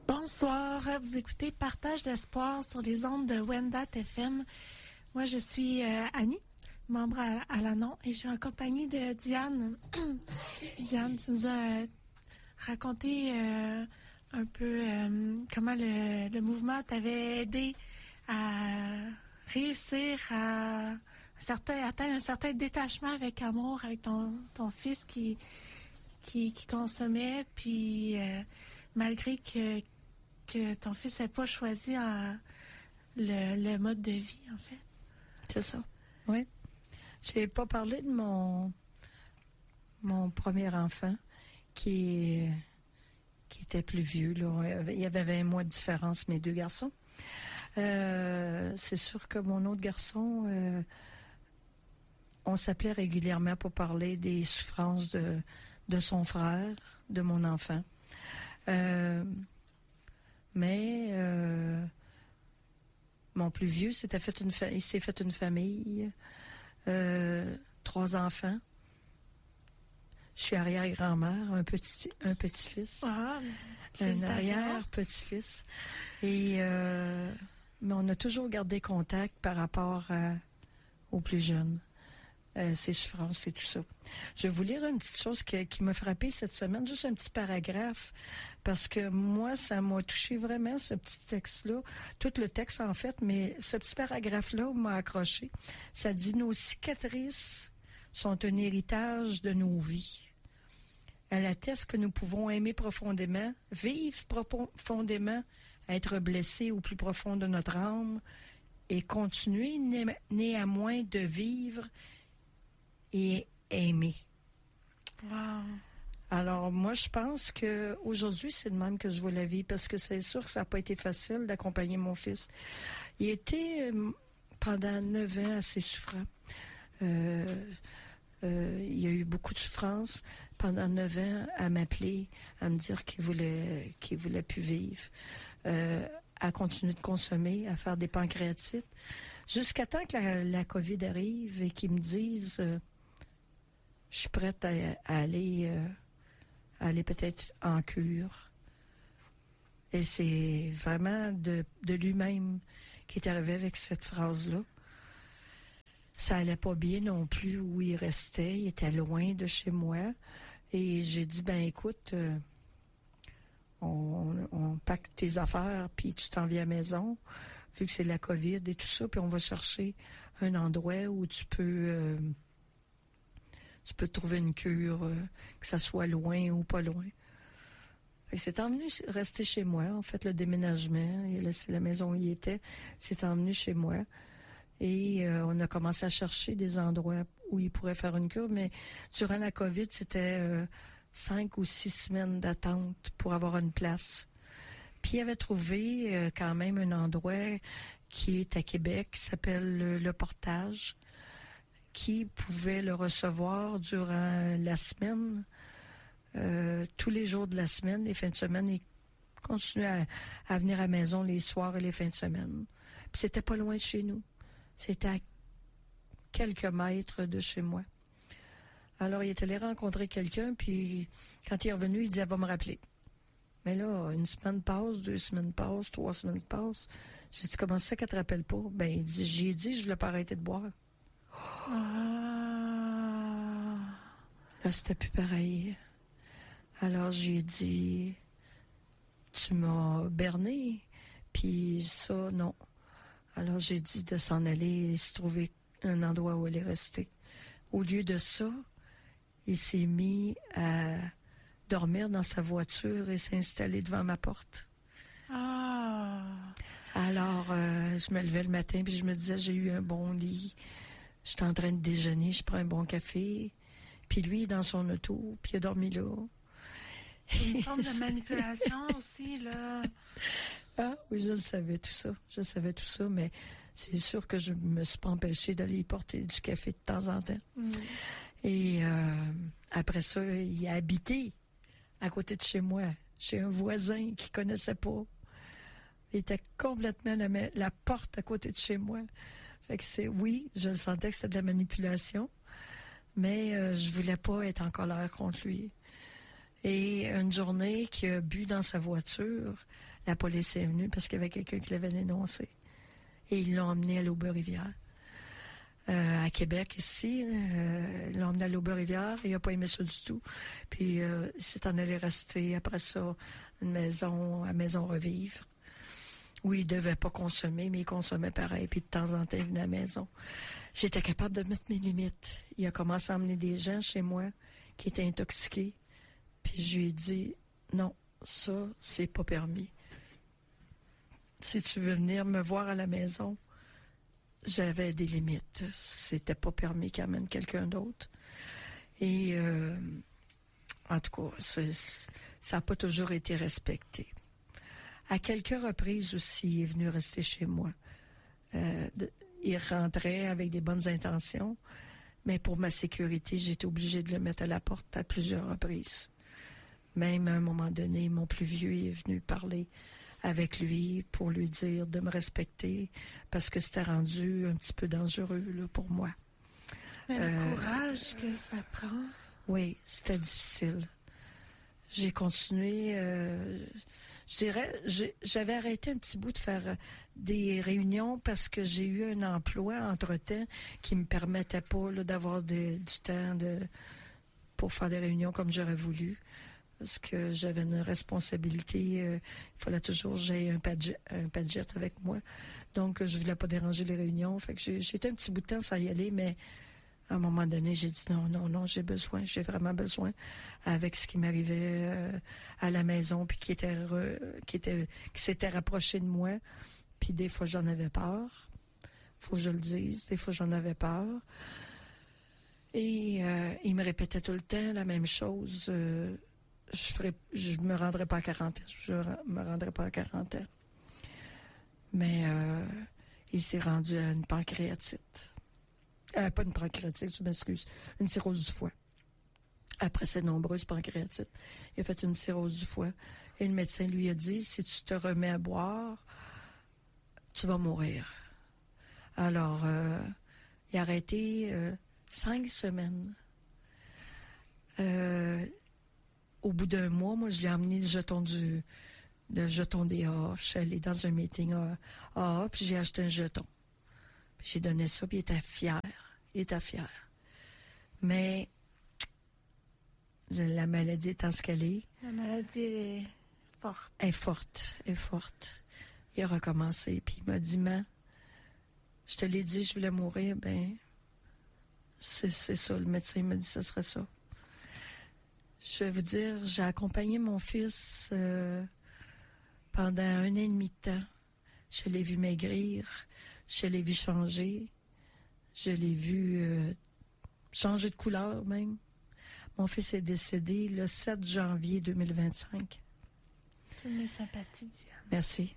Bonsoir, vous écoutez Partage d'espoir sur les ondes de Wendat FM. Moi, je suis Annie, membre à l'ANON, et je suis en compagnie de Diane. Diane, tu nous as raconté un peu comment le mouvement t'avait aidé à réussir à atteindre un certain détachement avec amour avec ton fils qui consommait, puis malgré que ton fils n'ait pas choisi le mode de vie, en fait. C'est ça, oui. J'ai pas parlé de mon premier enfant qui était plus vieux, là. Il y avait 20 mois de différence, mes deux garçons. C'est sûr que mon autre garçon, on s'appelait régulièrement pour parler des souffrances de son frère, de mon enfant. Mais mon plus vieux il s'est fait une famille, 3 enfants. Je suis arrière-grand-mère, un petit-fils, Wow, un arrière-petit-fils. Et mais on a toujours gardé contact par rapport aux plus jeunes. Ses souffrances et tout ça. Je vais vous lire une petite chose qui m'a frappée cette semaine, juste un petit paragraphe, parce que moi, ça m'a touché vraiment, ce petit texte-là, tout le texte en fait, mais ce petit paragraphe-là m'a accroché. Ça dit « Nos cicatrices sont un héritage de nos vies. Elle atteste que nous pouvons aimer profondément, vivre profondément, être blessés au plus profond de notre âme et continuer néanmoins de vivre et aimer. » Wow. Alors, moi, je pense que aujourd'hui, c'est de même que je vois la vie, parce que c'est sûr que ça n'a pas été facile d'accompagner mon fils. Il était pendant 9 ans assez souffrant. Il y a eu beaucoup de souffrance pendant 9 ans à m'appeler, à me dire qu'il voulait plus vivre, à continuer de consommer, à faire des pancréatites, jusqu'à temps que la COVID arrive et qu'ils me disent je suis prête à aller peut-être en cure. Et c'est vraiment de lui-même qui est arrivé avec cette phrase-là. Ça allait pas bien non plus où il restait. Il était loin de chez moi. Et j'ai dit, ben écoute, on pack tes affaires, puis tu t'en viens à la maison, vu que c'est la COVID et tout ça, puis on va chercher un endroit où tu peux trouver une cure, que ça soit loin ou pas loin. Fait que c'est emmené rester chez moi. En fait, le déménagement, il a laissé la maison où il était, c'est emmené chez moi. Et on a commencé à chercher des endroits où il pourrait faire une cure, mais durant la COVID, c'était 5 ou 6 semaines d'attente pour avoir une place. Puis il avait trouvé quand même un endroit qui est à Québec, qui s'appelle le Portage, qui pouvait le recevoir durant la semaine, tous les jours de la semaine, les fins de semaine, il continuait à venir à la maison les soirs et les fins de semaine. Puis c'était pas loin de chez nous. C'était à quelques mètres de chez moi. Alors, il est allé rencontrer quelqu'un, puis quand il est revenu, il dit « Elle va me rappeler ». Mais là, 1 semaine passe, 2 semaines passent, 3 semaines passent. J'ai dit « Comment ça qu'elle te rappelle pas? » Ben, il dit « J'ai dit, je voulais pas arrêter de boire. » Ah. Là, c'était plus pareil. Alors, j'ai dit « Tu m'as berné, puis ça, non. » Alors, j'ai dit de s'en aller et se trouver un endroit où aller rester. Au lieu de ça, il s'est mis à dormir dans sa voiture et s'installer devant ma porte. Ah. Alors, je me levais le matin puis je me disais, j'ai eu un bon lit. J'étais en train de déjeuner, je prends un bon café. Puis lui, dans son auto, puis il a dormi là. Une forme de manipulation aussi, là. Ah oui, je savais tout ça. Je savais tout ça, mais c'est sûr que je me suis pas empêchée d'aller y porter du café de temps en temps. Mm. Et après ça, il a habité à côté de chez moi, chez un voisin qu'il connaissait pas. Il était complètement la porte à côté de chez moi. Fait que oui, je le sentais que c'était de la manipulation, mais je voulais pas être en colère contre lui. Et une journée qu'il a bu dans sa voiture, la police est venue parce qu'il y avait quelqu'un qui l'avait dénoncé. Et ils l'ont emmené à l'Aube-Rivière. À Québec, ici, ils l'ont emmené à l'Aube-Rivière. Il n'a pas aimé ça du tout. Puis, il s'est en allé rester, après ça, à Maison Revivre, où il ne devait pas consommer, mais il consommait pareil. Puis, de temps en temps, il venait à la maison. J'étais capable de mettre mes limites. Il a commencé à emmener des gens chez moi qui étaient intoxiqués. Puis, je lui ai dit, non, ça, c'est pas permis. Si tu veux venir me voir à la maison, j'avais des limites. C'était pas permis qu'il amène quelqu'un d'autre. Et en tout cas, ça n'a pas toujours été respecté. À quelques reprises aussi, il est venu rester chez moi. Il rentrait avec des bonnes intentions, mais pour ma sécurité, j'étais obligée de le mettre à la porte à plusieurs reprises. Même à un moment donné, mon plus vieux est venu parler avec lui pour lui dire de me respecter parce que c'était rendu un petit peu dangereux là, pour moi. Mais le courage que ça prend. Oui, c'était difficile. J'ai continué, je dirais, j'avais arrêté un petit bout de faire des réunions parce que j'ai eu un emploi entre-temps qui me permettait pas là, d'avoir du temps pour faire des réunions comme j'aurais voulu. Parce que j'avais une responsabilité, il fallait toujours que j'aie un padjet avec moi. Donc, je ne voulais pas déranger les réunions. Fait que j'étais un petit bout de temps sans y aller, mais à un moment donné, j'ai dit non, j'ai vraiment besoin, avec ce qui m'arrivait à la maison, puis qui s'était rapproché de moi. Puis des fois, j'en avais peur. Faut que je le dise, des fois, j'en avais peur. Et il me répétait tout le temps la même chose. Je me rendrai pas à 40 ans. Je me rendrai pas à 40 ans. Mais il s'est rendu à une pancréatite. Pas une pancréatite, je m'excuse. Une cirrhose du foie. Après ces nombreuses pancréatites, il a fait une cirrhose du foie. Et le médecin lui a dit, si tu te remets à boire, tu vas mourir. Alors, il a arrêté 5 semaines. Au bout d'un mois, moi, je lui ai emmené le jeton des AA. Je suis allée dans un meeting AA, puis j'ai acheté un jeton. Puis j'ai donné ça, puis il était fier. Mais la maladie étant ce qu'elle est. La maladie est forte. Elle est forte. Il a recommencé, puis il m'a dit, man, je te l'ai dit, je voulais mourir, ben, c'est ça. Le médecin m'a dit, ce serait ça. Je vais vous dire, j'ai accompagné mon fils pendant 1 an et demi de temps. Je l'ai vu maigrir, je l'ai vu changer, je l'ai vu changer de couleur même. Mon fils est décédé le 7 janvier 2025. Toutes mes sympathies, Diane. Merci.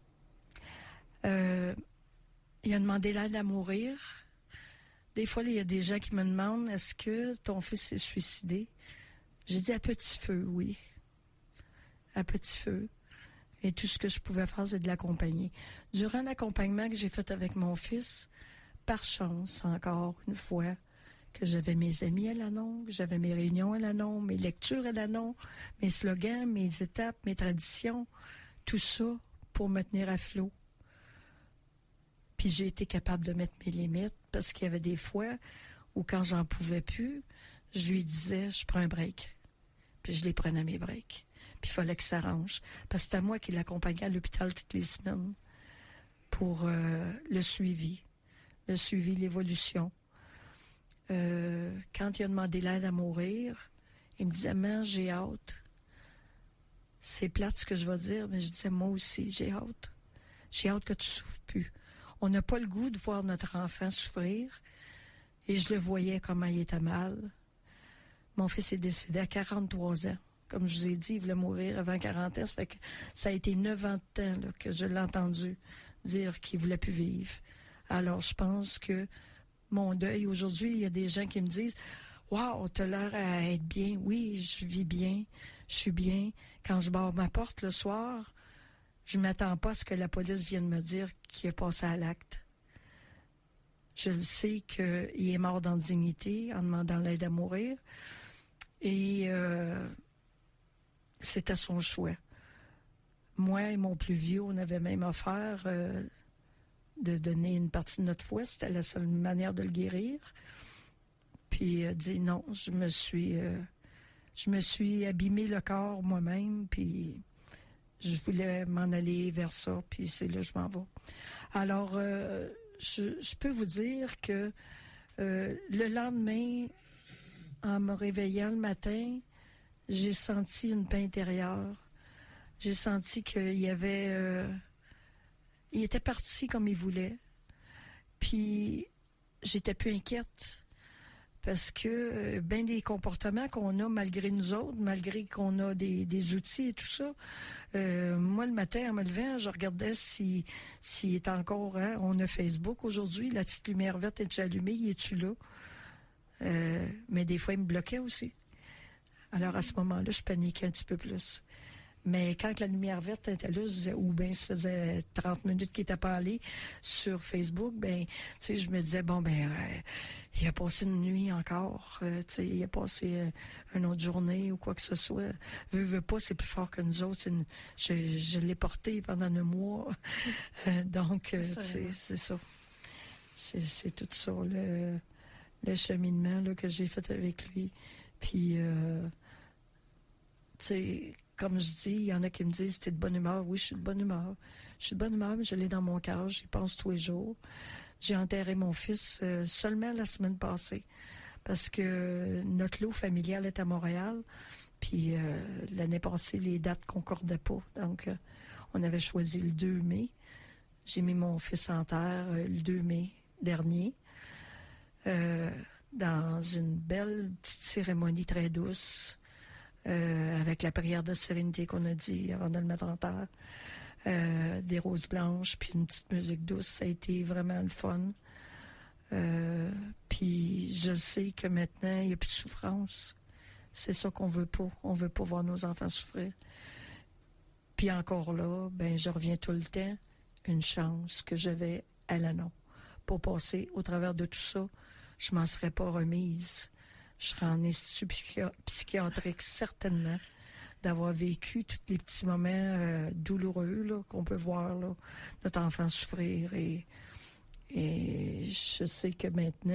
Il a demandé l'aide à mourir. Des fois, il y a des gens qui me demandent, est-ce que ton fils s'est suicidé? J'ai dit à petit feu, oui. À petit feu. Et tout ce que je pouvais faire, c'est de l'accompagner. Durant l'accompagnement que j'ai fait avec mon fils, par chance, encore une fois, que j'avais mes amis à l'Anon, que j'avais mes réunions à l'Anon, mes lectures à l'Anon, mes slogans, mes étapes, mes traditions, tout ça pour me tenir à flot. Puis j'ai été capable de mettre mes limites parce qu'il y avait des fois où quand j'en pouvais plus, je lui disais, je prends un break. Puis je les prenais mes breaks. Puis il fallait que ça s'arrange. Parce que c'était moi qui l'accompagnais à l'hôpital toutes les semaines pour le suivi, l'évolution. Quand il a demandé l'aide à mourir, il me disait, maman, j'ai hâte. C'est plate ce que je vais dire, mais je disais, moi aussi, j'ai hâte. J'ai hâte que tu souffres plus. On n'a pas le goût de voir notre enfant souffrir. Et je le voyais comment il était mal. Mon fils est décédé à 43 ans. Comme je vous ai dit, il voulait mourir avant 40 ans. Ça fait que ça a été 9 ans de temps là, que je l'ai entendu dire qu'il ne voulait plus vivre. Alors, je pense que mon deuil, aujourd'hui, il y a des gens qui me disent « Wow, t'as l'air à être bien. » Oui, je vis bien. Je suis bien. Quand je barre ma porte le soir, je ne m'attends pas à ce que la police vienne me dire qu'il est passé à l'acte. Je le sais qu'il est mort dans la dignité en demandant l'aide à mourir. Et c'était son choix. Moi, moi et mon plus vieux, on avait même offert de donner une partie de notre foie. C'était la seule manière de le guérir. Puis il a dit non, je me suis abîmé le corps moi-même, puis je voulais m'en aller vers ça, puis c'est là que je m'en vais. Alors, je peux vous dire que le lendemain, en me réveillant le matin, j'ai senti une paix intérieure. J'ai senti qu'il y avait... il était parti comme il voulait. Puis, j'étais plus inquiète. Parce que bien des comportements qu'on a malgré nous autres, malgré qu'on a des outils et tout ça, moi le matin en me levant, je regardais s'il est encore, hein, on a Facebook aujourd'hui, la petite lumière verte est-tu allumée, y es-tu là? Mais des fois il me bloquait aussi. Alors à ce moment-là, je paniquais un petit peu plus. Mais quand la lumière verte était là, je disais, ou bien ça faisait 30 minutes qu'il n'était pas allé sur Facebook, ben, tu sais, je me disais, bon, ben, il a passé une nuit encore, tu sais, il a passé une autre journée ou quoi que ce soit. Veut pas, c'est plus fort que nous autres. Je l'ai porté pendant 1 mois. Donc, tu sais, c'est ça. C'est tout ça, le cheminement là, que j'ai fait avec lui. Puis, tu sais, comme je dis, il y en a qui me disent, t'es de bonne humeur. Oui, je suis de bonne humeur. Je suis de bonne humeur, mais je l'ai dans mon cœur. J'y pense tous les jours. J'ai enterré mon fils seulement la semaine passée parce que notre lot familial est à Montréal. Puis l'année passée, les dates concordaient pas. Donc, on avait choisi le 2 mai. J'ai mis mon fils en terre le 2 mai dernier dans une belle petite cérémonie très douce. Avec la prière de sérénité qu'on a dit avant de le mettre en terre, des roses blanches, puis une petite musique douce, ça a été vraiment le fun. Puis je sais que maintenant, il n'y a plus de souffrance. C'est ça qu'on veut pas. On veut pas voir nos enfants souffrir. Puis encore là, ben je reviens tout le temps, une chance que j'avais à l'anneau. Pour passer au travers de tout ça, je m'en serais pas remise. Je serais en institut psychiatrique, certainement, d'avoir vécu tous les petits moments douloureux là, qu'on peut voir, là, notre enfant souffrir. Et je sais que maintenant,